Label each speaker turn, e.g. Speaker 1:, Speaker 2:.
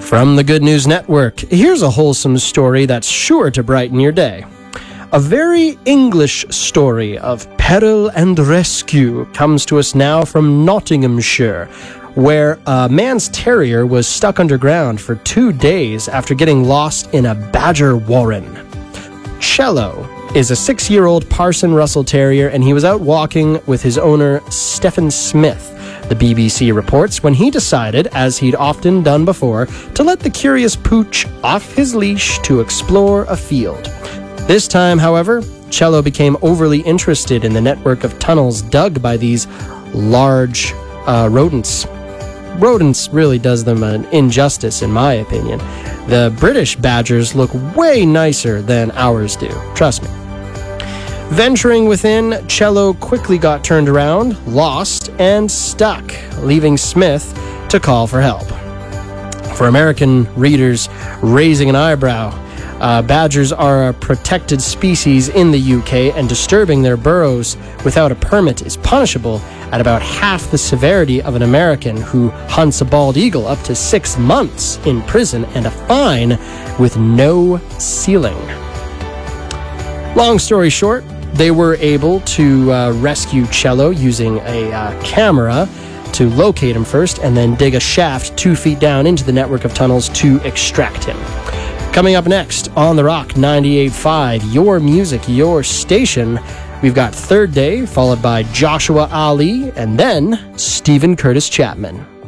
Speaker 1: From the Good News Network, here's a wholesome story that's sure to brighten your day. A very English story of peril and rescue comes to us now from Nottinghamshire, where a man's terrier was stuck underground for 2 days after getting lost in a badger warren. Cello is a 6-year-old Parson Russell Terrier, and he was out walking with his owner, Stephen Smith. The BBC reports when he decided, as he'd often done before, to let the curious pooch off his leash to explore a field. This time, however, Cello became overly interested in the network of tunnels dug by these large rodents. Rodents really does them an injustice, in my opinion. The British badgers look way nicer than ours do, trust me. Venturing within, Cello quickly got turned around, lost, and stuck, leaving Smith to call for help. For American readers raising an eyebrow, badgers are a protected species in the UK, and disturbing their burrows without a permit is punishable at about half the severity of an American who hunts a bald eagle, up to 6 months in prison and a fine with no ceiling. Long story short, they were able to rescue Cello using a camera to locate him first, and then dig a shaft 2 feet down into the network of tunnels to extract him. Coming up next on The Rock 98.5, your music, your station, we've got Third Day, followed by Joshua Ali, and then Stephen Curtis Chapman.